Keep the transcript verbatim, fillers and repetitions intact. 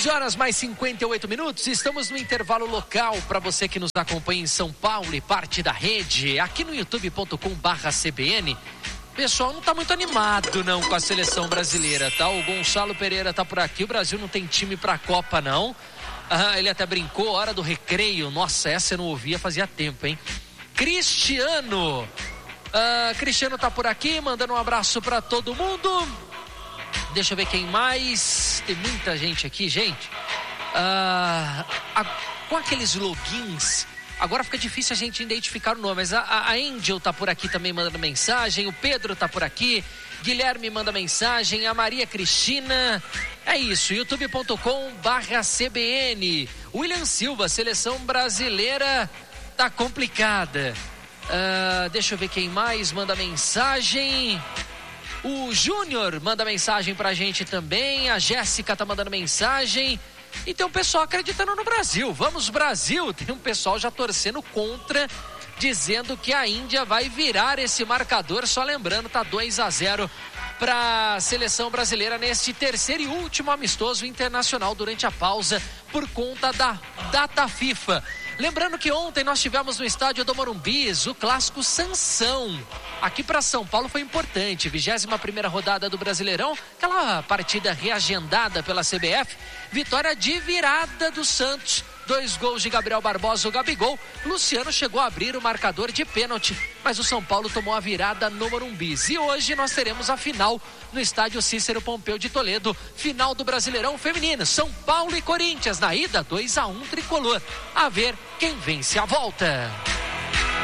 onze horas mais cinquenta e oito minutos, estamos no intervalo local para você que nos acompanha em São Paulo e parte da rede, aqui no youtube ponto com barra C B N. O pessoal não tá muito animado não com a seleção brasileira, tá? O Gonçalo Pereira tá por aqui, o Brasil não tem time pra Copa não. Ah, ele até brincou, hora do recreio, nossa, essa eu não ouvia fazia tempo, hein? Cristiano, ah, Cristiano tá por aqui, mandando um abraço pra todo mundo. Deixa eu ver quem mais. Tem muita gente aqui, gente. Ah, a, com aqueles logins, agora fica difícil a gente identificar o nome, mas a, a Angel tá por aqui também mandando mensagem, o Pedro tá por aqui, Guilherme manda mensagem, a Maria Cristina. É isso, youtube ponto com barra C B N. William Silva, seleção brasileira tá complicada. Ah, deixa eu ver quem mais manda mensagem. O Júnior manda mensagem pra gente também. A Jéssica tá mandando mensagem. E tem um pessoal acreditando no Brasil. Vamos, Brasil! Tem um pessoal já torcendo contra, dizendo que a Índia vai virar esse marcador. Só lembrando, tá dois a zero para a seleção brasileira neste terceiro e último amistoso internacional durante a pausa por conta da data FIFA. Lembrando que ontem nós tivemos no estádio do Morumbi o clássico Sansão. Aqui para São Paulo foi importante, vigésima primeira rodada do Brasileirão, aquela partida reagendada pela C B F, vitória de virada do Santos, dois gols de Gabriel Barbosa, o Gabigol. Luciano chegou a abrir o marcador de pênalti, mas o São Paulo tomou a virada no Morumbi. E hoje nós teremos a final no estádio Cícero Pompeu de Toledo, final do Brasileirão Feminino, São Paulo e Corinthians, na ida dois a um tricolor. A ver quem vence a volta.